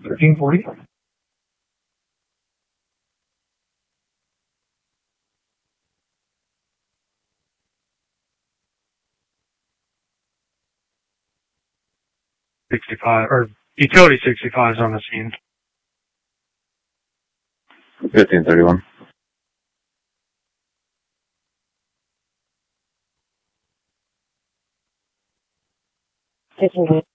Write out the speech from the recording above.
1340. Or utility 65 is on the scene. 1531. Taking